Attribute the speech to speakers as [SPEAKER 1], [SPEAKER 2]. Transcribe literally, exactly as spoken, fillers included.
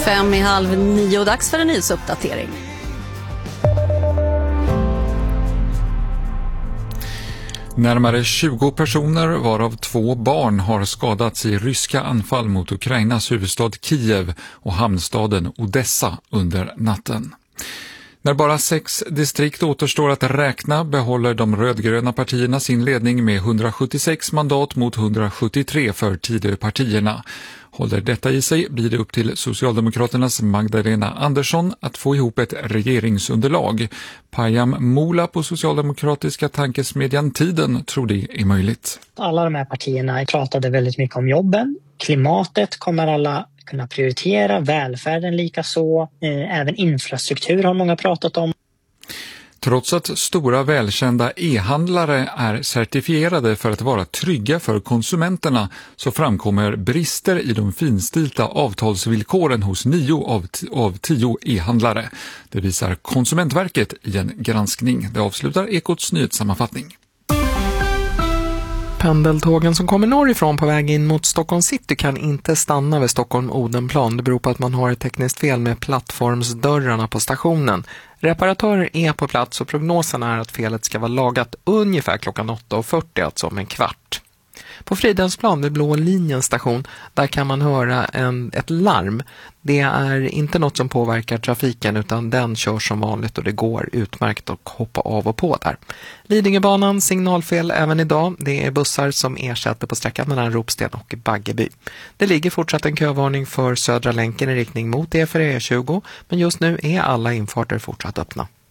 [SPEAKER 1] Fem i halv nio, dags för en nyhetsuppdatering.
[SPEAKER 2] Närmare tjugo personer, varav två barn, har skadats i ryska anfall mot Ukrainas huvudstad Kiev och hamnstaden Odessa under natten. När bara sex distrikt återstår att räkna behåller de rödgröna partierna sin ledning med hundrasjuttiosex mandat mot hundrasjuttiotre för Tidöpartierna. Håller detta i sig blir det upp till Socialdemokraternas Magdalena Andersson att få ihop ett regeringsunderlag. Payam Mola på socialdemokratiska tankesmedjan Tiden tror det är möjligt.
[SPEAKER 3] Alla de här partierna pratade väldigt mycket om jobben. Klimatet kommer alla kunna prioritera, välfärden lika så. Även infrastruktur har många pratat om.
[SPEAKER 2] Trots att stora välkända e-handlare är certifierade för att vara trygga för konsumenterna så framkommer brister i de finstilta avtalsvillkoren hos nio av, t- av tio e-handlare. Det visar Konsumentverket i en granskning. Det avslutar Ekots nyhetssammanfattning.
[SPEAKER 4] Pendeltågen som kommer norrifrån på väg in mot Stockholm city kan inte stanna vid Stockholm-Odenplan. Det beror på att man har ett tekniskt fel med plattformsdörrarna på stationen. Reparatörer är på plats och prognosen är att felet ska vara lagat ungefär klockan åtta fyrtio, alltså om en kvart. På Fridhemsplan vid Blå linjens station, där kan man höra en, ett larm. Det är inte något som påverkar trafiken utan den kör som vanligt och det går utmärkt att hoppa av och på där. Lidingöbanan signalfel även idag. Det är bussar som ersätter på sträckan mellan Ropsten och Baggeby. Det ligger fortsatt en kövarning för Södra länken i riktning mot E för E tjugo, men just nu är alla infarter fortsatt öppna.